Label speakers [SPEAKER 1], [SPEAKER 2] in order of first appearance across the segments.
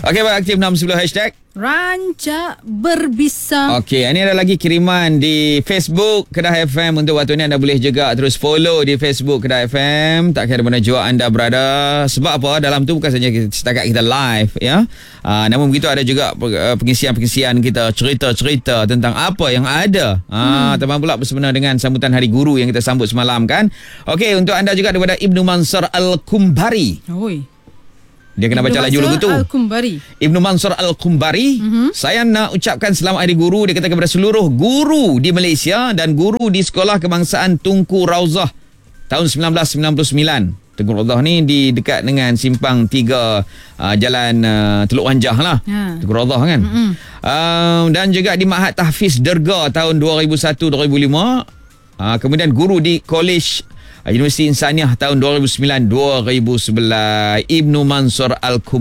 [SPEAKER 1] Okey, baik, aktif 610 hashtag
[SPEAKER 2] Rancak Berbisa.
[SPEAKER 1] Okey, ini ada lagi kiriman di Facebook Kedah FM. Untuk waktu ni anda boleh juga terus follow di Facebook Kedah FM, tak kira mana jua anda berada. Sebab apa? Dalam tu bukan saja setakat kita live, ya. Namun begitu ada juga pengisian-pengisian kita, cerita-cerita tentang apa yang ada. Teman pula bersempena dengan sambutan Hari Guru yang kita sambut semalam kan. Okey, untuk anda juga daripada Ibnu Mansur Al-Kumbari.
[SPEAKER 2] Oi.
[SPEAKER 1] Dia kena baca laju lagu tu.
[SPEAKER 2] Al-Kumbari.
[SPEAKER 1] Ibnu Mansur Al-Kumbari. Saya nak ucapkan selamat Hari Guru. Dia kata kepada seluruh guru di Malaysia dan guru di Sekolah Kebangsaan Tunku Rauzah tahun 1999. Tunku Rauzah ni di dekat dengan simpang 3 jalan Teluk Wanjah lah. Tunku Rauzah kan. Dan juga di Ma'had Tahfiz Derga tahun 2001-2005. Kemudian guru di Kolej Universiti Insaniah tahun 2009-2011. Ibnu Mansur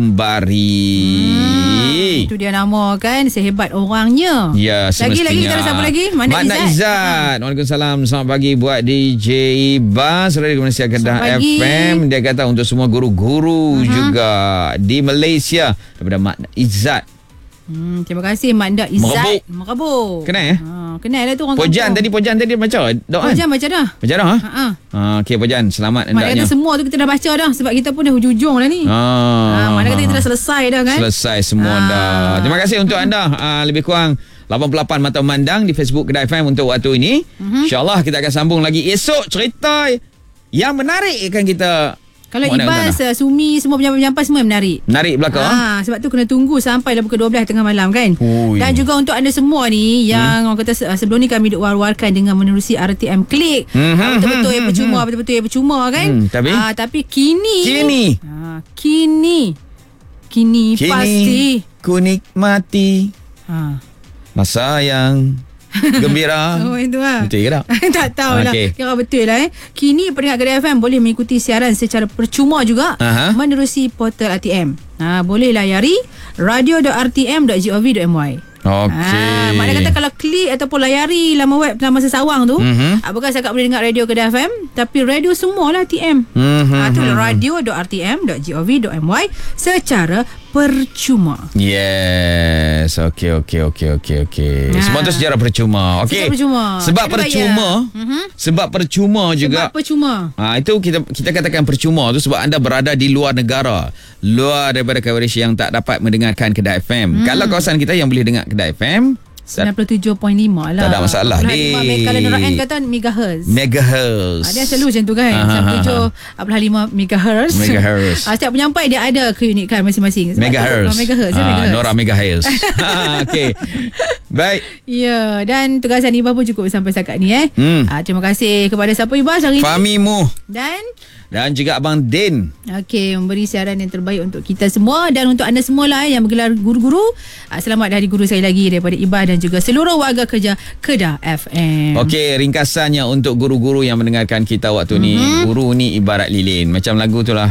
[SPEAKER 1] Al-Kumbari.
[SPEAKER 2] Itu dia nama kan, sehebat orangnya.
[SPEAKER 1] Ya, semestinya.
[SPEAKER 2] Lagi kita ada siapa lagi?
[SPEAKER 1] Makna Izzat. Waalaikumsalam. Selamat pagi buat DJ Bas Radio Malaysia Kedah FM. Dia kata untuk semua guru-guru juga di Malaysia daripada Makna Izzat.
[SPEAKER 2] Terima kasih Mak Ndak Izzat Merebuk.
[SPEAKER 1] Kenal ya?
[SPEAKER 2] Kenal lah tu orang
[SPEAKER 1] Pojan tadi baca doa.
[SPEAKER 2] Pojan baca dah.
[SPEAKER 1] Baca dah ha? Okey Pojan, selamat hendaknya.
[SPEAKER 2] Maknanya semua tu kita dah baca dah, sebab kita pun dah hujung dah ni. Mana kata kita dah selesai dah kan?
[SPEAKER 1] Selesai semua dah. Terima kasih untuk anda. Lebih kurang 88 mata memandang di Facebook Kedah FM untuk waktu ini. InsyaAllah kita akan sambung lagi esok cerita yang menarik kan kita.
[SPEAKER 2] Kalau Ibas, Sumi, semua penyampai semua yang menarik.
[SPEAKER 1] Menarik belakang.
[SPEAKER 2] Sebab tu kena tunggu sampai dah pukul 12 tengah malam kan. Dan juga untuk anda semua ni yang orang kata sebelum ni kami duk war-warkan dengan menerusi RTM Klik. Betul-betul yang percuma, betul-betul yang percuma kan. Tapi kini pasti
[SPEAKER 1] ku nikmati masa yang gembira.
[SPEAKER 2] Itu lah.
[SPEAKER 1] Betul ke tak?
[SPEAKER 2] Tak tahulah. Kira betul lah Kini pendengar Kedah FM boleh mengikuti siaran secara percuma juga menerusi portal RTM. Boleh layari radio.rtm.gov.my.
[SPEAKER 1] Okey.
[SPEAKER 2] Maknanya kata kalau klik ataupun layari laman web Taman Sesawang tu, bukan cakap boleh dengar radio Kedah FM, tapi radio semualah TM. Tu radio.rtm.gov.my secara percuma.
[SPEAKER 1] Yes. Okey. Semua tu secara percuma. Okey. Sebab percuma. Sebab percuma juga.
[SPEAKER 2] Sebab percuma.
[SPEAKER 1] Itu kita katakan percuma tu sebab anda berada di luar negara, luar daripada coverage yang tak dapat mendengarkan Kedah FM. Kalau kawasan kita yang boleh dengar Kedah FM
[SPEAKER 2] 97.5 lah.
[SPEAKER 1] Tak ada masalah.
[SPEAKER 2] Kalau Nurain kata megahertz. Dia selalu macam tu kan. 97.5 megahertz. Setiap penyampai dia ada keunikan masing-masing.
[SPEAKER 1] Megahertz. Nora megahertz. Okey. Baik.
[SPEAKER 2] Ya, dan tugasan Ibas pun cukup sampai setakat ni terima kasih kepada siapa Ibas hari ni?
[SPEAKER 1] Fahmimu. Dan juga Abang Din.
[SPEAKER 2] Okey, memberi siaran yang terbaik untuk kita semua dan untuk anda semua lah yang bergelar guru-guru. Selamat Hari Guru sekali lagi daripada Ibas dan juga seluruh warga kerja Kedah FM. Okey,
[SPEAKER 1] ringkasannya untuk guru-guru yang mendengarkan kita waktu ni. Guru ni ibarat lilin. Macam lagu tu lah.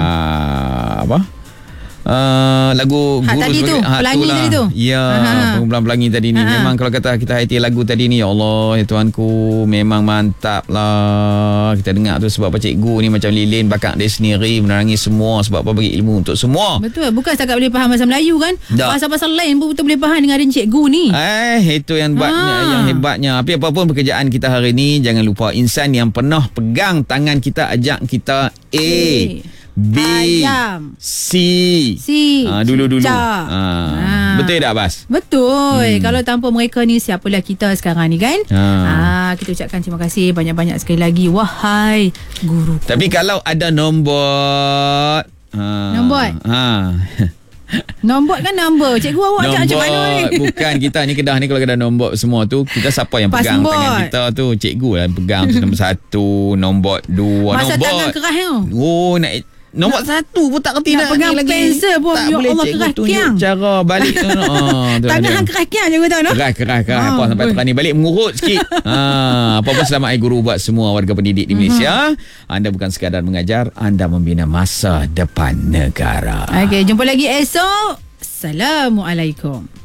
[SPEAKER 1] Lagu guru
[SPEAKER 2] tadi tu, pelangi tadi tu.
[SPEAKER 1] Ya, pengumpulan pelangi tadi ni. Memang kalau kata kita hati lagu tadi ni, ya Allah, ya Tuhanku, memang mantap lah. Kita dengar tu sebab apa cikgu ni macam lilin, bakat dia sendiri, menerangi semua. Sebab apa, bagi ilmu untuk semua.
[SPEAKER 2] Betul, bukan setakat boleh faham bahasa Melayu kan. Bahasa-bahasa lain pun betul boleh faham dengan ada cikgu ni.
[SPEAKER 1] Itu yang yang hebatnya. Tapi apapun pekerjaan kita hari ni, jangan lupa insan yang pernah pegang tangan kita, ajak kita B,
[SPEAKER 2] ayam.
[SPEAKER 1] C. Dulu-dulu. Betul tak, Bas?
[SPEAKER 2] Betul. Kalau tanpa mereka ni, siapalah kita sekarang ni kan? Kita ucapkan terima kasih banyak-banyak sekali lagi. Wahai guru.
[SPEAKER 1] Tapi kalau ada nombor.
[SPEAKER 2] Nombor kan nombor. Cikgu awak macam mana ni?
[SPEAKER 1] Bukan, kita ni Kedah ni kalau ada nombor semua tu, kita siapa yang pegang tangan kita tu? Cikgu lah pegang. Nombor 1, nombor 2.
[SPEAKER 2] Masa tangan keras tu.
[SPEAKER 1] Nak nombor 1 pun tak kerti nak
[SPEAKER 2] pegang pensel pun.
[SPEAKER 1] Tak boleh cikgu tunjuk cara balik tu.
[SPEAKER 2] Tangan hang keras kiang cikgu tahu.
[SPEAKER 1] Keras. Apa sampai tekan ni balik mengurut sikit. Apa-apa selamat Hari Guru buat semua warga pendidik di Malaysia. Anda bukan sekadar mengajar, anda membina masa depan negara.
[SPEAKER 2] Okey, jumpa lagi esok. Assalamualaikum.